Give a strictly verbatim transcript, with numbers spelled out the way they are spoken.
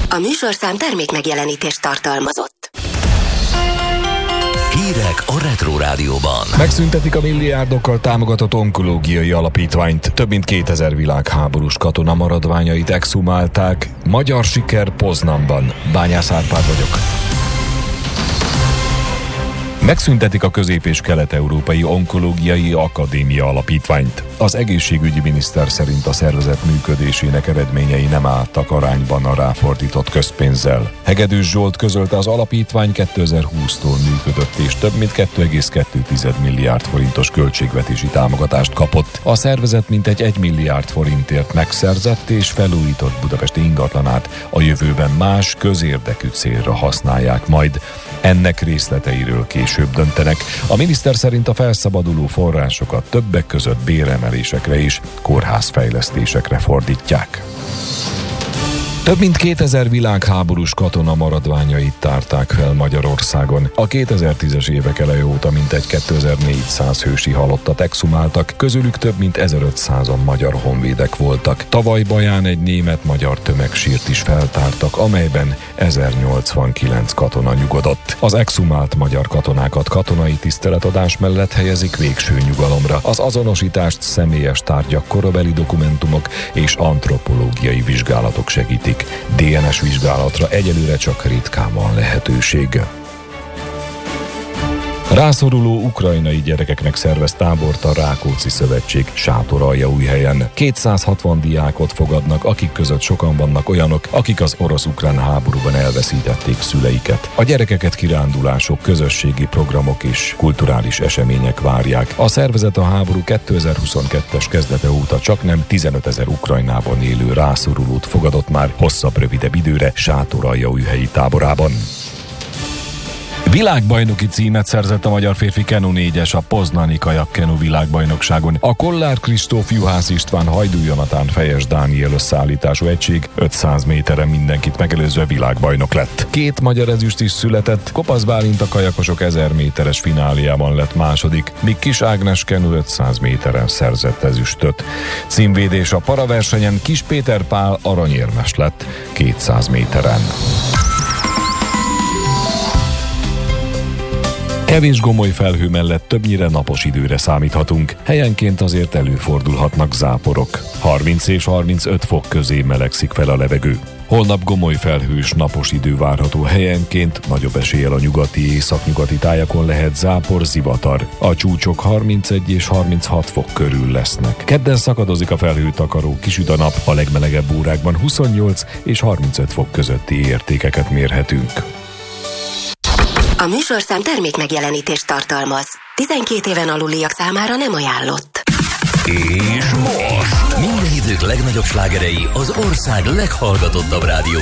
A műsorszám termék megjelenítést tartalmazott. Hírek a Retro Rádióban. Megszüntetik a milliárdokkal támogatott onkológiai alapítványt. Több mint kétezer világháborús katona maradványait exhumálták. Magyar siker Poznanban. Bányász Árpád vagyok. Megszüntetik a Közép- és Kelet-Európai Onkológiai Akadémia Alapítványt. Az egészségügyi miniszter szerint a szervezet működésének eredményei nem álltak arányban a ráfordított közpénzzel. Hegedűs Zsolt közölte, az alapítvány kétezer-húsztól működött és több mint két egész kettő milliárd forintos költségvetési támogatást kapott. A szervezet mintegy egy milliárd forintért megszerzett és felújított budapesti ingatlanát a jövőben más közérdekű célra használják majd. Ennek részleteiről később döntenek. A miniszter szerint a felszabaduló forrásokat többek között béremelésekre és kórházfejlesztésekre fordítják. Több mint kétezer világháborús katona maradványait tárták fel Magyarországon. A kétezer-tízes évek eleje óta mintegy kétezer-négyszáz hősi halottat exhumáltak, közülük több mint ezerötszázan magyar honvédek voltak. Tavaly Baján egy német-magyar tömegsírt is feltártak, amelyben ezernyolcvankilenc katona nyugodott. Az exhumált magyar katonákat katonai tiszteletadás mellett helyezik végső nyugalomra. Az azonosítást személyes tárgyak, korabeli dokumentumok és antropológiai vizsgálatok segítik. dé en es vizsgálatra egyelőre csak ritkán van lehetőség. Rászoruló ukrajnai gyerekeknek szervez tábort a Rákóczi Szövetség Sátoraljaújhelyen. kétszázhatvan diákot fogadnak, akik között sokan vannak olyanok, akik az orosz-ukrán háborúban elveszítették szüleiket. A gyerekeket kirándulások, közösségi programok és kulturális események várják. A szervezet a háború kétezer-huszonkettes kezdete óta csaknem tizenötezer Ukrajnában élő rászorulót fogadott már hosszabb, rövidebb időre Sátoraljaújhelyi táborában. Világbajnoki címet szerzett a magyar férfi kenu négyes a poznani kajakkenu világbajnokságon. A Kollár Kristóf, Juhász István, Hajdú Jonatán, Fejes Dániel összeállítású egység ötszáz méteren mindenkit megelőzve világbajnok lett. Két magyar ezüst is született, Kopasz Bálint a kajakosok ezer méteres fináliában lett második, míg Kis Ágnes kenu ötszáz méteren szerzett ezüstöt. Címvédés a paraversenyen Kis Péter Pál aranyérmes lett kétszáz méteren. Kevés gomoly felhő mellett többnyire napos időre számíthatunk. Helyenként azért előfordulhatnak záporok. harminc és harmincöt fok közé melegszik fel a levegő. Holnap gomoly felhős napos idő várható, helyenként nagyobb eséllyel a nyugati, északnyugati tájakon lehet zápor, zivatar. A csúcsok harmincegy és harminchat fok körül lesznek. Kedden szakadozik a felhőtakaró, kisüt a nap, a legmelegebb órákban huszonnyolc és harmincöt fok közötti értékeket mérhetünk. A műsorszám termék megjelenítést tartalmaz. tizenkét éven aluliak számára nem ajánlott. És most minden idők legnagyobb slágerei az ország leghallgatottabb rádió